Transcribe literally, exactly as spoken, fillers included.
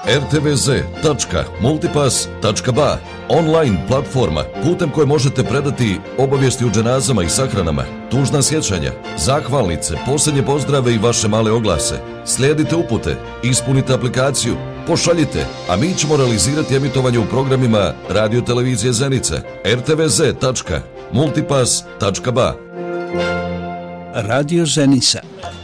er te ve ze tačka multipass tačka ba, online platforma putem koje možete predati obavijesti o dženazama i sahranama, tužna sjećanja, zahvalnice, posljednje pozdrave i vaše male oglase. Slijedite upute, ispunite aplikaciju, pošaljite, a mi ćemo realizirati emitovanje u programima Radio Televizije Zenica, er te ve ze tačka multipass tačka ba. Radio Zenica.